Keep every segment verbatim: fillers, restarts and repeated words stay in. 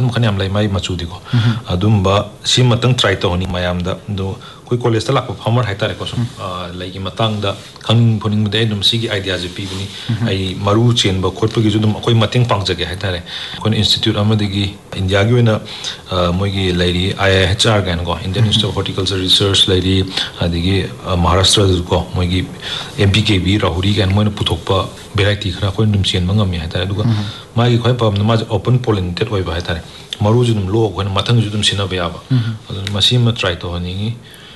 ꯃꯈꯟ ꯌꯥꯝ ꯂꯩ ꯃꯥꯏ ꯃꯆꯨꯗꯤꯀꯣ ꯑꯗꯨꯝꯕ ꯁꯤꯃꯇꯪ ꯇ꯭ꯔꯥꯏ ꯇꯧꯍꯟꯅꯤꯡ ꯃꯌꯥꯝꯗ ꯑꯗꯣ ꯑꯩꯈꯣꯏ ꯀꯣꯂꯦꯖꯇ ꯂꯥꯛꯄ ꯐꯥꯔꯃꯔ ꯍꯥꯏꯇꯥꯔꯦꯀꯣ ꯁꯨꯝ ꯂꯩꯒꯤ ꯃꯇꯥꯡꯗ ꯈꯪꯅꯤꯡ ꯈꯣꯠꯅꯤꯡꯕꯗꯤ ꯑꯩ ꯑꯗꯨꯝ ꯁꯤꯒꯤ ꯑꯥꯏꯗꯤꯌꯥꯁꯦ ꯄꯤꯕꯅꯤ ꯑꯩ ꯃꯔꯨ ꯆꯦꯟꯕ ꯈꯣꯠꯄꯒꯤꯁꯨ ꯑꯗꯨꯝ ꯑꯩꯈꯣꯏ ꯃꯇꯦꯡ ꯄꯥꯡꯖꯒꯦ ꯍꯥꯏꯇꯥꯔꯦ ꯑꯩꯈꯣꯏꯅ ꯏꯟꯁꯇꯤꯇ꯭ꯌꯨꯠ ꯑꯃꯗꯒꯤ ꯏꯟꯗꯤꯌꯥꯒꯤ ꯑꯣꯏꯅ ꯃꯣꯏꯒꯤ ꯂꯩꯔꯤ ꯑꯥꯏ ꯑꯥꯏ H R ꯀꯥꯏꯅꯀꯣ Indian institute of horticulture ꯔꯤꯁꯔꯁ ꯂꯩꯔꯤ ꯑꯗꯒꯤ ꯃꯍꯥꯔꯥꯁꯇ꯭ꯔꯗꯁꯨꯀꯣ ꯃꯣꯏꯒꯤ ꯑꯦꯝ ꯄꯤ ꯀꯦ ꯕꯤ ꯔꯥꯍꯨꯔꯤ ꯀꯥꯏꯅ ꯃꯣꯏꯅ ꯄꯨꯊꯣꯛꯄ ꯚꯦꯔꯥꯏꯇꯤ ꯈꯔ ꯑꯩꯈꯣꯏꯅ ꯑꯗꯨꯝ ꯆꯦꯟꯕ ꯉꯝꯃꯤ ꯍꯥꯏꯇꯥꯔꯦ ꯑꯗꯨꯒ ꯃꯥꯒꯤ ꯈ꯭ꯋꯥꯏ ꯐꯕꯅ ꯃꯥꯁꯦ ꯑꯣꯄꯟ ꯄꯣꯂꯤꯅꯦꯇꯦꯠ ꯑꯣꯏꯕ ꯍꯥꯏꯇꯥꯔꯦ ꯃꯔꯨꯁꯨ ꯑꯗꯨꯝ ꯂꯣꯛꯑꯒ ꯑꯩꯈꯣꯏꯅ ꯃꯊꯪꯁꯨ ꯑꯗꯨꯝ ꯁꯤꯟꯅꯕ ꯌꯥꯕ ꯑꯗꯨꯅ ꯃꯁꯤꯃ ꯇ꯭ꯔꯥꯏ ꯇꯧꯍꯟꯅꯤꯡꯉꯤ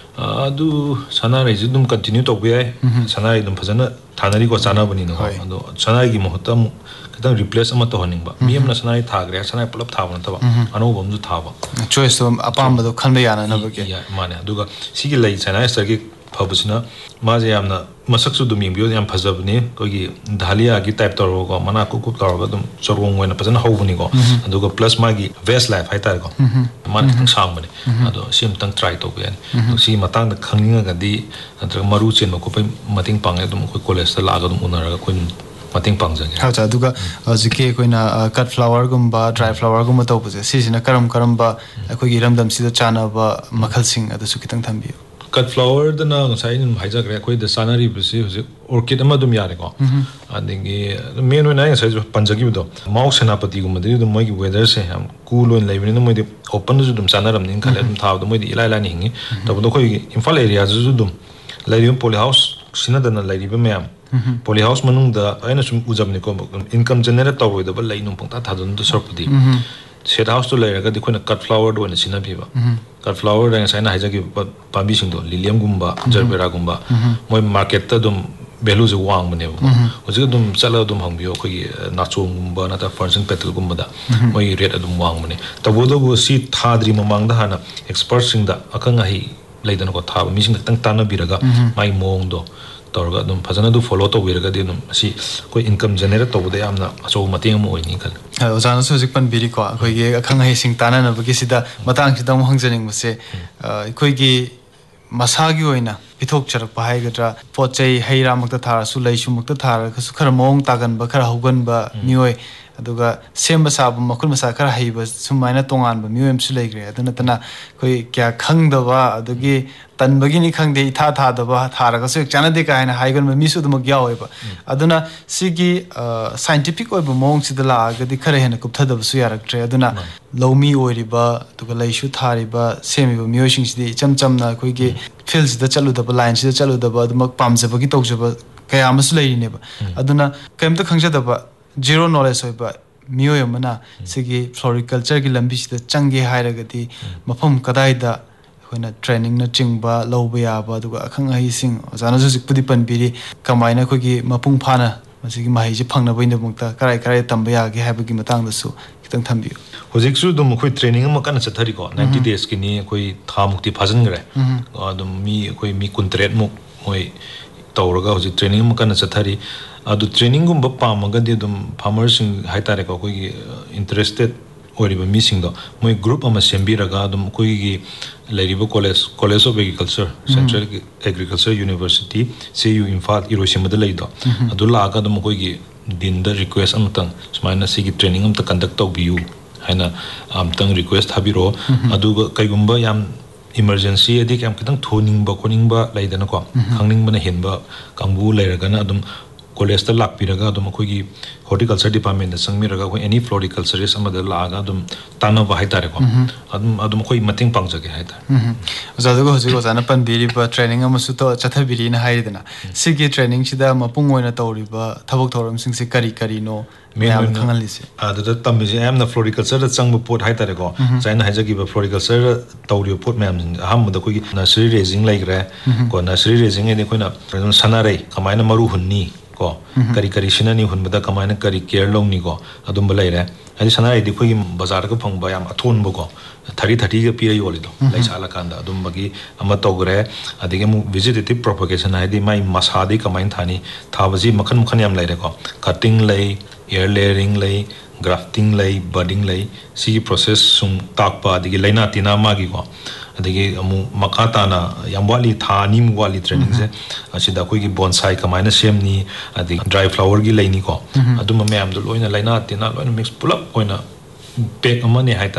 ꯑꯗꯨ ꯁꯅꯥꯔꯩꯁꯨ ꯑꯗꯨꯝ ꯀꯟꯇꯤꯅ꯭ꯌꯨ ꯇꯧꯕ ꯌꯥꯏ ꯁꯅꯥꯔꯩ ꯑꯗꯨꯝ ꯐꯖꯅ ꯊꯥꯅꯔꯤꯀꯣ ꯆꯥꯅꯕꯅꯤꯅꯀꯣ ꯑꯗꯣ ꯁꯅꯥꯔꯩꯒꯤ ꯃꯍꯨꯠꯇ ꯑꯃꯨꯛ ꯈꯤꯇꯪ ꯔꯤꯄ꯭ꯂꯦꯁ ꯑꯃ ꯇꯧꯍꯟꯅꯤꯡꯕ ꯃꯤ ꯑꯃꯅ ꯁꯅꯥꯔꯩ ꯊꯥꯈ꯭ꯔꯦ ꯁꯅꯥꯔꯩ ꯄꯨꯂꯞ ꯊꯥꯕ ꯅꯠꯇꯕ ꯑꯅꯧꯕ ꯑꯃꯁꯨ ꯊꯥꯕ ꯆꯣꯏꯁꯇꯣ ꯑꯄꯥꯝꯕꯗꯣ ꯈꯟꯕ ꯌꯥꯅꯅꯕꯒꯤ ꯃꯥꯅꯦ ꯑꯗꯨꯒ ꯁꯤꯒꯤ ꯂꯩ ꯆꯥꯏꯅꯥ ꯑꯦꯁꯇꯔꯒꯤ ꯐꯕꯁꯤꯅ ꯃꯥꯁꯦ ꯌꯥꯝꯅ ꯃꯁꯛꯁꯨ ꯑꯗꯨꯝ ꯌꯦꯡꯕꯤꯌꯣ ꯌꯥꯝ ꯐꯖꯕꯅꯤ ꯑꯩꯈꯣꯏꯒꯤ ꯙꯥꯂꯤꯌꯥꯒꯤ ꯇꯥꯏꯞ ꯇꯧꯔꯒꯀꯣ ꯃꯅꯥ ꯀꯨꯞ ꯀꯨꯞ ꯇꯧꯔꯒ ꯑꯗꯨꯝ ꯆꯔꯣꯡ ꯑꯣꯏꯅ ꯐꯖꯅ ꯍꯧꯕꯅꯤꯀꯣ ꯑꯗꯨꯒ ꯄ꯭ꯂꯁ ꯃꯥꯒꯤ ꯚꯦꯁ ꯂꯥꯏꯐ ꯍꯥꯏꯇꯥꯔꯦꯀꯣ ꯃꯥꯅ ꯈꯤꯇꯪ ꯁꯥꯡꯕꯅꯤ ꯑꯗꯣ ꯁꯤ ꯑꯃꯇꯪ ꯇ꯭ꯔꯥꯏ ꯇꯧꯕ ꯌꯥꯅꯤ ꯑꯗꯣ ꯁꯤꯒꯤ ꯃꯇꯥꯡꯗ ꯈꯪꯅꯤꯡꯉꯒꯗꯤ ꯅꯠꯇ꯭ꯔꯒ ꯃꯔꯨ ꯆꯦꯟꯕ ꯈꯣꯠꯄ ꯃꯇꯦꯡ ꯄꯥꯡꯉꯦ ꯑꯗꯨꯝ ꯑꯩꯈꯣꯏ ꯀꯣꯂꯦꯖꯇ ꯂꯥꯛꯑꯒ ꯑꯗꯨꯝ ꯎꯅꯔꯒ ꯑꯩꯈꯣꯏ ꯃꯇꯦꯡ ꯄꯥꯡꯖꯒꯦ ꯍꯧꯖꯤꯛ ꯑꯗꯨꯒ ꯍꯧꯖꯤꯛꯀꯤ ꯑꯩꯈꯣꯏꯅ ꯀꯠ ꯐ꯭ꯂꯥꯋꯔꯒꯨꯝꯕ ꯗ꯭ꯔꯥꯏ ꯐ꯭ꯂꯥꯋꯔꯒꯨꯝꯕ ꯇꯧꯕꯁꯦ ꯁꯤꯁꯤꯅ ꯀꯔꯝ ꯀꯔꯝꯕ ꯑꯩꯈꯣꯏꯒꯤ ꯏꯔꯝꯗꯝꯁꯤꯗ ꯆꯥꯅꯕ ꯃꯈꯜꯁꯤꯡ ꯑꯗꯨꯁꯨ ꯈꯤꯇꯪ ꯊꯝꯕꯤꯌꯨ ꯀꯠ ꯐ꯭ꯂꯥꯋꯔꯗꯅ ꯉꯁꯥꯏ ꯑꯗꯨꯝ ꯍꯥꯏꯖꯈ꯭ꯔꯦ ꯑꯩꯈꯣꯏꯗ ꯆꯥꯅꯔꯤꯕꯁꯤ ꯍꯧꯖꯤꯛ ꯑꯣꯔꯀꯤꯠ ꯑꯃ ꯑꯗꯨꯝ ꯌꯥꯔꯦꯀꯣ ꯑꯗꯒꯤ ꯃꯦꯟ ꯑꯣꯏꯅ ꯑꯩ ꯉꯁꯥꯏꯁꯨ ꯄꯟꯖꯈꯤꯕꯗꯣ ꯃꯥꯎ ꯁꯦꯅꯥꯄꯇꯤꯒꯨꯝꯕꯗꯗꯤ ꯑꯗꯨꯝ ꯃꯣꯏꯒꯤ ꯋꯦꯗꯔꯁꯦ ꯌꯥꯝ ꯀꯨꯜ ꯑꯣꯏꯅ ꯂꯩꯕꯅꯤꯅ ꯃꯣꯏꯗꯤ ꯑꯣꯄꯟꯗꯁꯨ ꯑꯗꯨꯝ ꯆꯥꯅꯔꯝꯅꯤꯅ ꯈꯜꯂꯦ ꯑꯗꯨꯝ ꯊꯥꯕꯗꯣ ꯃꯣꯏꯗꯤ ꯏꯂꯥꯏ ꯂꯥꯏꯅ ꯍꯤꯡꯉꯤ ꯇꯧꯕꯗꯣ ꯑꯩꯈꯣꯏꯒꯤ ꯏꯝꯐꯥꯜ ꯑꯦꯔꯤꯌꯥꯗꯁꯨ ꯑꯗꯨꯝ ꯂꯩꯔꯤꯕ ꯄꯣꯂꯤ ꯍꯥꯎꯁ ꯁꯤꯅꯗꯅ ꯂꯩꯔꯤꯕ ꯃꯌꯥꯝ ꯄꯣꯂꯤ ꯍꯥꯎꯁ ꯃꯅꯨꯡꯗ ꯑꯩꯅ ꯁꯨꯝ ꯎꯖꯕꯅꯤꯀꯣ ꯏꯟꯀꯝ ꯖꯦꯅꯦꯔꯦꯠ ꯇꯧꯔꯣꯏꯗꯕ ꯂꯩ ꯅꯨꯡ ꯄꯪꯊꯥ ꯊꯥꯖꯟꯗꯣ ꯁꯔꯨꯛꯄꯨꯗꯤ ꯁꯦꯠ ꯍꯥꯎꯁꯇꯣ ꯂꯩꯔꯒꯗꯤ ꯑꯩꯈꯣꯏꯅ ꯀꯠ ꯐ꯭ꯂꯥꯋꯔꯗ ꯑꯣꯏꯅ ꯁꯤꯟꯅꯕꯤꯕ ꯀꯠ ꯐ꯭ꯂꯥꯋꯔꯗ ꯉꯁꯥꯏꯅ ꯍꯥꯏꯖꯈꯤꯕ ꯄꯥꯝꯕꯤꯁꯤꯡꯗꯣ ꯂꯤꯂꯤꯌꯝꯒꯨꯝꯕ ꯖꯔꯕꯦꯔꯥꯒꯨꯝꯕ ꯃꯣꯏ ꯃꯥꯔꯀꯦꯠꯇ ꯑꯗꯨꯝ ꯚꯦꯂꯨꯁꯦ ꯋꯥꯡꯕꯅꯦꯕꯀꯣ ꯍꯧꯖꯤꯛ ꯑꯗꯨꯝ ꯆꯠꯂꯒ ꯑꯗꯨꯝ ꯍꯪꯕꯤꯌꯣ ꯑꯩꯈꯣꯏꯒꯤ ꯅꯥꯆꯣꯡꯒꯨꯝꯕ ꯅꯠꯇ꯭ꯔꯒ ꯐꯔꯟꯁꯤꯡ ꯄꯦꯇꯜꯒꯨꯝꯕꯗ ꯃꯣꯏꯒꯤ ꯔꯦꯠ ꯑꯗꯨꯝ ꯋꯥꯡꯕꯅꯦ ꯇꯧꯕꯇꯕꯨ ꯁꯤ ꯊꯥꯗ꯭ꯔꯤ ꯃꯃꯥꯡꯗ ꯍꯥꯟꯅ ꯑꯦꯛꯁꯄꯔꯠꯁꯤꯡꯗ ꯑꯈꯪ ꯑꯍꯩ ꯂꯩꯗꯅꯀꯣ ꯊꯥꯕ ꯃꯤꯁꯤꯡ ꯈꯤꯇꯪ ꯇꯥꯟꯅꯕꯤꯔꯒ ꯃꯥꯒꯤ ꯃꯑꯣꯡꯗꯣ ꯇꯧꯔꯒ ꯑꯗꯨꯝ ꯐꯖꯅ ꯑꯗꯨ ꯐꯣꯂꯣ ꯇꯧꯕꯤꯔꯒꯗꯤ ꯑꯗꯨꯝ ꯑꯁꯤ ꯑꯩꯈꯣꯏ ꯏꯟꯀꯝ ꯖꯦꯅꯦꯔꯦꯠ ꯇꯧꯕꯗ ꯌꯥꯝꯅ ꯑꯆꯧꯕ ꯃꯇꯦꯡ ꯑꯃ ꯑꯣꯏꯅꯤ ꯈꯜꯂꯤ ꯑꯣꯖꯥꯅꯁꯨ ꯍꯧꯖꯤꯛ ꯄꯟꯕꯤꯔꯤꯀꯣ ꯑꯩꯈꯣꯏꯒꯤ ꯑꯈꯪ ꯑꯍꯩꯁꯤꯡ ꯇꯥꯟꯅꯅꯕꯒꯤꯁꯤꯗ ꯃꯇꯥꯡꯁꯤꯗ ꯑꯃꯨꯛ ꯍꯪꯖꯅꯤꯡꯕꯁꯦ ꯑꯩꯈꯣꯏꯒꯤ ꯃꯁꯥꯒꯤ ꯑꯣꯏꯅ ꯄꯤꯊꯣꯛꯆꯔꯛꯄ ꯍꯥꯏꯒꯗ꯭ꯔꯥ ꯄꯣꯠ ꯆꯩ ꯍꯩ ꯔꯥꯃꯛꯇ ꯊꯥꯔꯁꯨ ꯂꯩꯁꯨꯃꯛꯇ ꯊꯥꯔꯒꯁꯨ ꯈꯔ ꯃꯑꯣꯡ ꯇꯥꯒꯟꯕ ꯈꯔ ꯍꯧꯒꯟꯕ ꯃꯤꯑꯣꯏ ꯑꯗꯨꯒ ꯁꯦꯝꯕ ꯁꯥꯕ ꯃꯈꯨꯠ ꯃꯁꯥ ꯈꯔ ꯍꯩꯕ ꯁꯨꯃꯥꯏꯅ ꯇꯣꯉꯥꯟꯕ ꯃꯤꯑꯣꯏ ꯑꯃꯁꯨ ꯂꯩꯈ꯭ꯔꯦ ꯑꯗꯨ ꯅꯠꯇꯅ ꯑꯩꯈꯣই ꯀꯌꯥ ꯈꯪꯗꯕ ꯑꯗꯒꯤ ꯇꯟꯕꯒꯤꯅꯤ ꯈꯪꯗꯦ ꯏꯊꯥ ꯊꯥꯗꯕ ꯊꯥꯔꯒꯁꯨ ꯍꯦꯛ ꯆꯥꯟꯅꯗꯦ ꯀꯥꯏꯅ ꯍꯥꯏꯒꯟꯕ ꯃꯤꯁꯨ ꯑꯗꯨꯃꯛ ꯌꯥꯎꯋꯦꯕ ꯑꯗꯨꯅ ꯁꯤꯒꯤ ꯁꯥꯏꯟꯇꯤꯐꯤꯛ ꯑꯣꯏꯕ ꯃꯑꯣꯡꯁꯤꯗ ꯂꯥꯛꯑꯒꯗꯤ ꯈꯔ ꯍꯦꯟꯅ ꯀꯨꯞꯊꯗꯕꯁꯨ ꯌꯥꯔꯛꯇ꯭ꯔꯦ ꯑꯗꯨꯅ ꯂꯧꯃꯤ ꯑꯣꯏꯔꯤꯕ ꯑꯗꯨꯒ ꯂꯩꯁꯨ ꯊꯥꯔꯤꯕ ꯁꯦꯝꯃꯤꯕ ꯃꯤꯑꯣꯏꯁꯤꯡꯁꯤꯗꯤ ꯏꯆꯝ ꯆꯝꯅ ꯑꯩꯈꯣꯏꯒꯤ ꯐꯤꯜꯁꯤꯗ ꯆꯠꯂꯨꯗꯕ ꯂꯥꯏꯟꯁꯤꯗ ꯆꯠꯂꯨꯗꯕ ꯑꯗꯨꯃꯛ ꯄꯥꯝꯖꯕꯒꯤ ꯇꯧꯖꯕ ꯀꯌꯥ ꯑꯃꯁꯨ ꯂꯩꯔꯤꯅꯦꯕ ꯑꯗꯨꯅ ꯀꯔꯤꯝꯇ ꯈꯪꯖꯗꯕ ꯖꯤꯔꯣ ꯅꯣꯂꯦꯖ ꯑꯣꯏꯕ ꯃꯤꯑꯣꯏ ꯑꯃꯅ ꯁꯤꯒꯤ ꯐ꯭ꯂꯣꯔꯤꯀꯜꯆꯔꯒꯤ ꯂꯝꯕꯤꯁꯤꯗ ꯆꯪꯒꯦ ꯍꯥꯏꯔꯒꯗꯤ ꯃꯐꯝ ꯀꯗꯥꯏꯗ ꯑꯩꯈꯣꯏꯅ ꯇ꯭ꯔꯦꯅꯤꯡꯅꯆꯤꯡꯕ ꯂꯧꯕ ꯌꯥꯕ ꯑꯗꯨꯒ ꯑꯈꯪ ꯑꯍꯩꯁꯤꯡ ꯑꯣꯖꯥꯅꯁꯨ ꯍꯧꯖꯤꯛꯄꯨꯗꯤ ꯄꯟꯕꯤꯔꯤ ꯀꯃꯥꯏꯅ ꯑꯩꯈꯣꯏꯒꯤ ꯃꯄꯨꯡ ꯐꯥꯅ ꯃꯁꯤꯒꯤ ꯃꯍꯩꯁꯤ ꯐꯪꯅꯕꯒꯤꯗꯃꯛꯇ ꯀꯔꯥꯏ ꯀꯔꯥꯏ ꯇꯝꯕ ꯌꯥꯒꯦ ꯍꯥꯏꯕꯒꯤ ꯃꯇꯥꯡꯗꯁꯨ ꯈꯤꯇꯪ ꯊꯝꯕꯤꯌꯨ ꯍꯧꯖꯤꯛꯁꯨ ꯑꯗꯨꯝ ꯑꯩꯈꯣꯏ ꯇ꯭ꯔꯦꯅꯤꯡ ꯑꯃ ꯀꯟꯅ ꯆꯠꯊꯔꯤꯀꯣ ꯅꯥꯏꯟꯇꯤ ꯗꯦꯖꯀꯤꯅꯤ ꯑꯩꯈꯣꯏ ꯊꯥꯃꯨꯛꯇꯤ ꯐꯥꯖꯤꯟꯈ꯭ꯔꯦ ꯑꯗꯨꯝ ꯃꯤ ꯑꯩꯈꯣꯏ ꯃꯤ ꯀꯨꯟꯇꯔꯦꯠꯃꯨꯛ ꯃꯣꯏ ꯇꯧꯔꯒ ꯍꯧꯖꯤꯛ ꯇ꯭ꯔꯦꯅꯤꯡ ꯑꯃ ꯀꯟꯅ ꯆꯠꯊꯔꯤ ꯑꯗꯨ ꯇ꯭ꯔꯦꯅꯤꯡꯒꯨꯝꯕ ꯄꯥꯝꯃꯒꯗꯤ ꯑꯗꯨꯝ ꯐꯥꯔꯃꯔꯁꯤꯡ ꯍꯥꯏꯇꯥꯔꯦꯀꯣ ꯑꯩꯈꯣꯏꯒꯤ ꯏꯟꯇꯔꯦꯁꯇꯦꯠ ꯑꯣꯏꯔꯤꯕ ꯃꯤꯁꯤꯡꯗꯣ ꯃꯣꯏ ꯒ꯭ꯔꯨꯞ ꯑꯃ ꯁꯦꯝꯕꯤꯔꯒ ꯑꯗꯨꯝ ꯑꯩꯈꯣꯏꯒꯤ ꯂꯩꯔꯤꯕ college college of agriculture central agriculture university ꯁꯤ ꯌꯨ ꯏꯝꯐꯥꯜ ꯏꯔꯣꯏꯁꯦꯝꯕꯗ ꯂꯩꯗꯣ ꯑꯗꯨ ꯂꯥꯛꯑꯒ ꯑꯗꯨꯝ ꯑꯩꯈꯣꯏꯒꯤ ꯗꯤꯟꯗ ꯔꯤꯀ꯭ꯋꯦꯁ ꯑꯃꯇꯪ ꯁꯨꯃꯥꯏꯅ ꯁꯤꯒꯤ ꯇ꯭ꯔꯦꯅꯤꯡ ꯑꯃꯇ ꯀꯟꯗꯛ ꯇꯧꯕꯤꯌꯨ ꯍꯥꯏꯅ ꯑꯃꯇꯪ ꯔꯤꯀ꯭ꯋꯦꯁ ꯊꯥꯕꯤꯔꯛꯑꯣ ꯑꯗꯨꯒ ꯀꯩꯒꯨꯝꯕ ꯌꯥꯝ ꯏꯃꯔꯖꯦꯟꯁꯤ ꯑꯗꯒꯤ ꯌꯥꯝ ꯈꯤꯇꯪ ꯊꯨꯅꯤꯡꯕ ꯈꯣꯠꯅꯤꯡꯕ ꯂꯩꯗꯅꯀꯣ ꯈꯪꯅꯤꯡꯕꯅ ꯍꯦꯟꯕ ꯀꯥꯡꯕꯨ ꯂꯩꯔꯒꯅ ꯑꯗꯨꯝ ꯀꯣꯂꯦꯖꯇ ꯂꯥꯛꯄꯤꯔꯒ ꯑꯗꯨꯝ ꯑꯩꯈꯣꯏꯒꯤ ꯍꯣꯔꯇꯤꯀꯜꯆꯔ ꯗꯤꯄꯥꯔꯠꯃꯦꯟꯇ ꯆꯪꯕꯤꯔꯒ ꯑꯩꯈꯣꯏ ꯑꯦꯅꯤ ꯐ꯭ꯂꯣꯔꯤꯀꯜꯆꯔꯤꯁ ꯑꯃꯗ ꯂꯥꯛꯑꯒ ꯑꯗꯨꯝ ꯇꯥꯟꯅꯕ ꯍꯥꯏꯇꯥꯔꯦꯀꯣ ꯑꯗꯨꯝ ꯑꯗꯨꯝ ꯑꯩꯈꯣꯏ ꯃꯇꯦꯡ ꯄꯥꯡꯖꯒꯦ ꯍꯥꯏꯇꯥꯔꯦ ꯑꯣꯖꯥ ꯑꯗꯨꯒ ꯍꯧꯖꯤꯛ ꯑꯣꯖꯥꯅ ꯄꯟꯕꯤꯔꯤꯕ ꯇ꯭ꯔꯦꯅꯤꯡ ꯑꯃꯁꯨ ꯆꯠꯊꯕꯤꯔꯤꯅ ꯍꯥꯏꯔꯤꯗꯅ ꯁꯤꯒꯤ ꯇ꯭ꯔꯦꯅꯤꯡꯁꯤꯗ ꯃꯄꯨꯡ ꯑꯣꯏꯅ ꯇꯧꯔꯤꯕ ꯊꯕꯛ ꯊꯧꯔꯝꯁꯤꯡꯁꯦ ꯀꯔꯤ ꯀꯔꯤꯅꯣ ꯃꯌꯥꯝꯅ ꯈꯪꯍꯜꯂꯤꯁꯦ ꯑꯗꯨꯗ ꯇꯝꯃꯤꯁꯦ ꯑꯌꯥꯝꯅ ꯐ꯭ꯂꯣꯔꯤꯀꯜꯆꯔꯗ ꯆꯪꯕ ꯄꯣꯠ ꯍꯥꯏꯇꯥꯔꯦꯀோ ꯉꯁꯥꯏꯅ ꯍꯥꯏꯖꯈꯤꯕ ꯐ꯭ꯂꯣꯔꯤꯀꯜꯆꯔꯗ ꯇꯧꯔꯤꯕ ꯄꯣꯠ ꯃꯌꯥꯝꯁꯤꯡꯁꯦ ꯑꯍꯥꯟꯕꯗ ꯑꯩꯈꯣꯏꯒꯤ ꯅꯁꯔꯤ ꯔꯦꯖꯤꯡ ꯂꯩꯈ꯭ꯔꯦ ꯀꯣ ꯅꯁꯔꯤ ꯔꯦꯖꯤꯡ ꯍꯥꯏꯗꯤ ꯑꯩꯈꯣꯏꯅ ꯁꯅꯥꯔꯩ ꯀꯃꯥꯏꯅ ꯃꯔꯨ ꯍꯨꯟꯅꯤ ꯀꯣ ꯀꯔꯤ ꯀꯔꯤ ꯁꯤꯟꯅꯅꯤ ꯍꯨꯟꯕꯗ ꯀꯃꯥꯏꯅ ꯀꯔꯤ ꯀꯦꯌꯔ ꯂꯧꯅꯤꯀꯣ ꯑꯗꯨꯝꯕ ꯂꯩꯔꯦ ꯍꯥꯏꯗꯤ ꯁꯅꯥꯔꯩꯗꯤ ꯑꯩꯈꯣꯏꯒꯤ ꯕꯖꯥꯔꯗꯒ ꯐꯪꯕ ꯌꯥꯝ ꯑꯊꯣꯟꯕꯀꯣ ꯊꯥꯔꯇꯤ ꯊꯥꯔꯇꯤꯒ ꯄꯤꯔ ꯌꯣꯜꯂꯤꯗꯣ ꯂꯩ ꯁꯥꯠꯂꯀꯥꯟꯗ ꯑꯗꯨꯝꯕꯒꯤ ꯑꯃ ꯇꯧꯈ꯭ꯔꯦ ꯑꯗꯒꯤ ꯑꯃꯨꯛ ꯚꯤꯖꯤꯇꯦꯇꯤꯞ ꯄ꯭ꯔꯣꯄꯒꯦꯁꯟ ꯍꯥꯏꯗꯤ ꯃꯥꯏ ꯃꯁꯥꯗꯤ ꯀꯃꯥꯏꯅ ꯊꯥꯅꯤ ꯊꯥꯕꯁꯤ ꯃꯈꯜ ꯃꯈꯜ ꯌꯥꯝ ꯂꯩꯔꯦꯀꯣ ꯀꯠꯇꯤꯡ ꯂꯩ ꯑꯦꯌꯔ ꯂꯦꯌरिꯡ ꯂꯩ ꯒ꯭ꯔꯥꯐꯇꯤꯡ ꯂꯩ ꯕꯔꯗꯤꯡ ꯂꯩ ꯁꯤꯒꯤ ꯄ꯭ꯔꯣꯁꯦꯁ ꯁꯨꯝ ꯇꯥꯛꯄ ꯑꯗꯒꯤ ꯂꯩꯅꯥ ꯇꯤꯟꯅꯥ ꯃꯥꯒꯤꯀꯣ ꯑꯗꯒꯤ ꯑꯃꯨꯛ ꯃꯈꯥ ꯇꯥꯅ ꯌꯥꯝ ꯋꯥꯠꯂꯤ ꯊꯥ ꯑꯅꯤꯃꯨꯛ ꯋꯥꯠꯂꯤ ꯇ꯭ꯔꯦꯅꯤꯡꯁꯦ ꯑꯁꯤꯗ ꯑꯩꯈꯣꯏꯒꯤ ꯕꯣꯟꯁꯥꯏ ꯀꯃꯥꯏꯅ ꯁꯦꯝꯅꯤ ꯑꯗꯒꯤ ꯗ꯭ꯔꯥꯏ ꯐ꯭ꯂꯥꯋꯔꯒꯤ ꯂꯩꯅꯤꯀꯣ ꯑꯗꯨꯝꯕ ꯃꯌꯥꯝꯗꯣ ꯂꯣꯏꯅ ꯂꯩꯅꯥ ꯇꯤꯟꯅꯥ ꯂꯣꯏꯅ ꯃꯤꯛꯁ ꯄꯨꯂꯞ ꯑꯣꯏꯅ ꯄꯦꯛ ꯑꯃꯅꯦ ꯍꯥꯏꯇꯥꯔꯦ